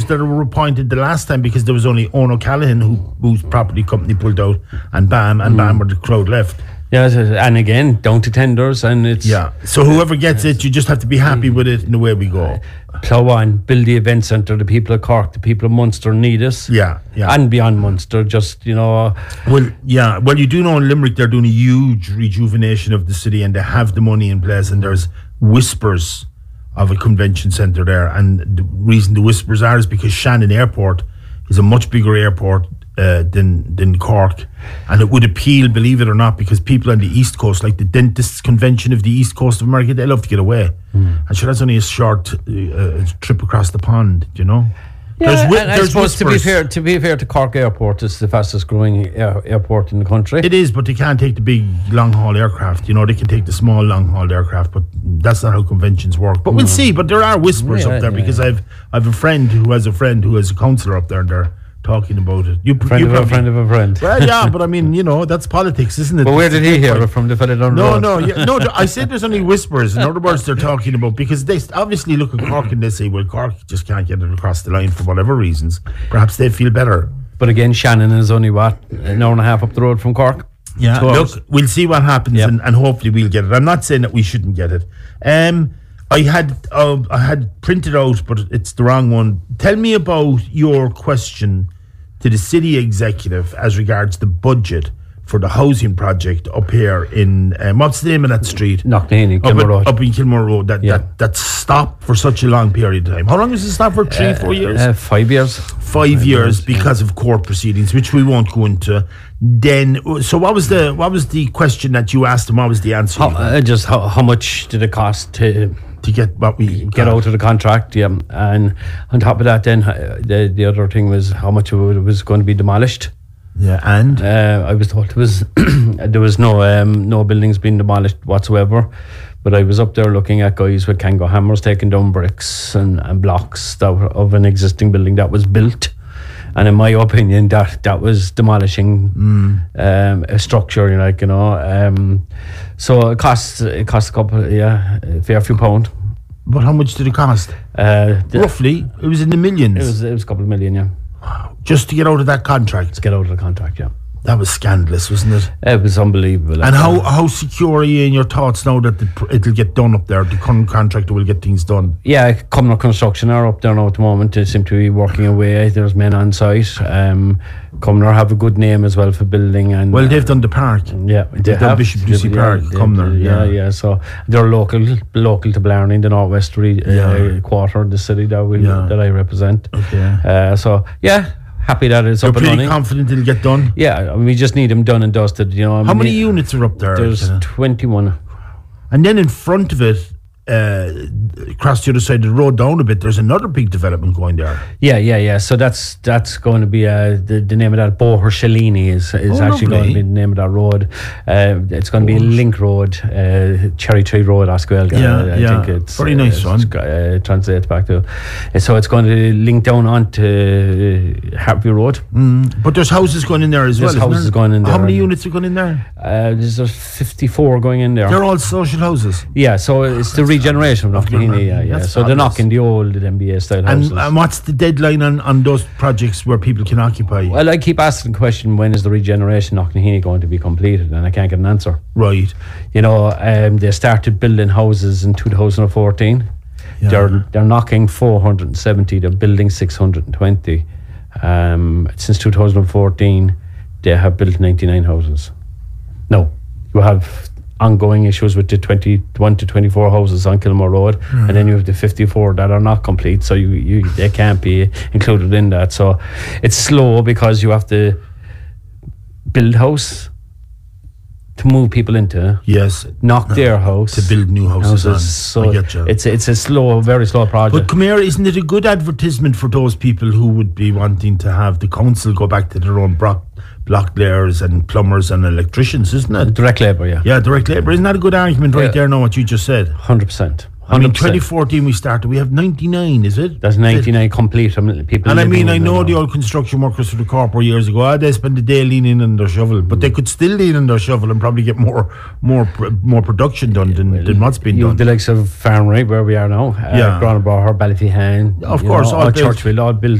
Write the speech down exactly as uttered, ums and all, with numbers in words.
that were appointed the last time because there was only Owen O'Callaghan who, whose property company pulled out, and bam, and mm. bam, where the crowd left. Yeah, and again, down to tenders, and it's... Yeah, so whoever gets it, you just have to be happy with it, and away we go. Plough on, build the event centre, the people of Cork, the people of Munster need us. Yeah, yeah. And beyond Munster, just, you know... Well, yeah, well, you do know in Limerick they're doing a huge rejuvenation of the city, and they have the money in place, and there's whispers of a convention centre there, and the reason the whispers are is because Shannon Airport is a much bigger airport Uh, than than Cork, and it would appeal, believe it or not, because people on the East Coast, like the Dentists Convention of the East Coast of America, they love to get away. Mm. And sure, that's only a short uh, trip across the pond, you know. Yeah, there's wi- and I there's suppose whispers. to be fair, to be fair to Cork Airport, it's the fastest growing air, airport in the country. It is, but they can't take the big long haul aircraft. You know, they can take the small long haul aircraft, but that's not how conventions work. But mm. we'll see. But there are whispers yeah, up there yeah, because yeah. I've I've a friend who has a friend who has a councillor up there, and they're talking about it. You, friend you of probably, a friend of a friend. Well, yeah, but I mean, you know, that's politics, isn't it? But where did he hear it from? The fellow down the No, road? no, yeah, no. I said there's only whispers. In other words, they're talking about, because they obviously look at Cork and they say, well, Cork just can't get it across the line for whatever reasons. Perhaps they feel better. But again, Shannon is only, what, an hour and a half up the road from Cork? Yeah, look, we'll see what happens, yep. and, and hopefully we'll get it. I'm not saying that we shouldn't get it. Um, I had uh, I had printed out, but it's the wrong one. Tell me about your question to the city executive as regards the budget for the housing project up here in, um, what's the name of that street? Knocknaheeny, Kilmore Road. Up in Kilmore Road, that, yeah. that, that stopped for such a long period of time. How long was it stopped for? Three, uh, four years? Uh, five years. Five, five years, years because yeah. of court proceedings, which we won't go into. Then, so what was the what was the question that you asked him? What was the answer? How, uh, just how, how much did it cost to... to get what we get out of the contract, yeah. And on top of that, then uh, the the other thing was how much it was going to be demolished. Yeah, and uh, I was told there was there was no um, no buildings being demolished whatsoever. But I was up there looking at guys with Kango hammers taking down bricks and, and blocks that were of an existing building that was built. And in my opinion, that that was demolishing mm. um, a structure, you know, like, you know. Um, so it cost it cost a couple, yeah, a fair few pound. But how much did it cost? Uh, Roughly, it was in the millions. It was it was a couple of million, yeah. Wow. Just to get out of that contract. To get out of the contract, yeah. That was scandalous, wasn't it? It was unbelievable. And how, how secure are you in your thoughts now that the, it'll get done up there? The current contractor will get things done. Yeah, Cumnor Construction are up there now at the moment. They seem to be working away. There's men on site. Um, Cumnor have a good name as well for building. And well, they've done the park. Yeah, they they've done Bishop Ducey yeah, Park, yeah, Cumnor. Yeah, yeah, yeah. So they're local, local to Blarney, the northwest re- yeah. uh, quarter of the city that we yeah. that I represent. Okay. Uh, so yeah. Happy that it's You're up and running. You're pretty confident it'll get done? Yeah, I mean, we just need them done and dusted. You know, I How mean, many units are up there? There's uh, twenty-one. And then in front of it, uh, across the other side of the road down a bit, there's another big development going there. Yeah, yeah, yeah. So that's that's going to be uh, the, the name of that. Boher Shalini is, is oh, actually lovely. going to be the name of that road. Uh, it's going to be Link Road, uh, Cherry Tree Road, Oswell. Yeah, uh, I yeah. think it's very nice uh, one. It's, uh, translates back to. Uh, so it's going to link down onto uh, Hartview Road. Mm. But there's houses going in there as there's well. There's houses there? going in there. How many units are going in there? Uh, there's uh, fifty-four going in there. They're all social houses. Yeah, so it's the regeneration of Knocknaheeny. Yeah, yeah. That's so fabulous. they're knocking the old M B A style houses. And, and what's the deadline on, on those projects where people can occupy? Well, I keep asking the question, when is the regeneration of Knocknaheeny going to be completed? And I can't get an answer. Right. You know, um, they started building houses in two thousand fourteen. Yeah. They're they're knocking four hundred seventy. They're building six hundred twenty. Um, since two thousand fourteen, they have built ninety-nine houses. No, you have ongoing issues with the twenty-one to twenty-four houses on Kilmore Road, mm. and then you have the fifty-four that are not complete, so you, you they can't be included in that. So it's slow because you have to build house to move people into. Yes. Knock no, their house to build new houses, houses. So I get you. it's it's a slow, very slow project. But come here, isn't it a good advertisement for those people who would be wanting to have the council go back to their own block block layers and plumbers and electricians, isn't it? Direct labour, yeah. Yeah, direct labour. Isn't that a good argument right yeah. there now, what you just said? one hundred percent. I mean, twenty fourteen we started. We have ninety-nine, is it? That's ninety-nine it? Complete. I mean, people. And I mean, I know the old construction workers for the corporate years ago. Ah, they spend the day leaning on their shovel, but mm. they could still lean on their shovel and probably get more, more, more production done than, well, than what's been you done. The likes of Farmray, where we are now. Uh, yeah. Granabroher, Ballyfeehan. Of course, know, all, all Churchville, all built